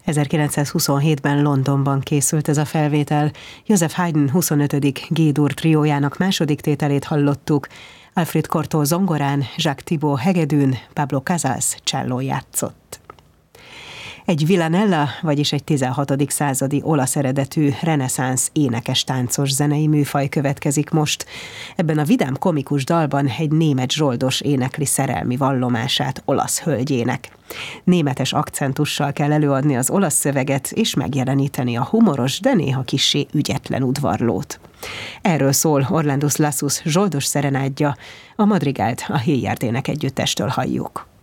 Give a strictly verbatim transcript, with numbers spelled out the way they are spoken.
ezerkilencszázhuszonhétben Londonban készült ez a felvétel. Joseph Haydn huszonötödik G-dur triójának második tételét hallottuk. Alfred Cortot zongorán, Jacques Thibaud hegedűn, Pablo Casals csellón játszott. Egy villanella, vagyis egy tizenhatodik századi olasz eredetű reneszánsz énekes-táncos zenei műfaj következik most. Ebben a vidám komikus dalban egy német zsoldos énekli szerelmi vallomását olasz hölgyének. Németes akcentussal kell előadni az olasz szöveget, és megjeleníteni a humoros, de néha kissé ügyetlen udvarlót. Erről szól Orlandus Lassus zsoldos szerenádja, a madrigált a Hilliard énekegyüttestől halljuk.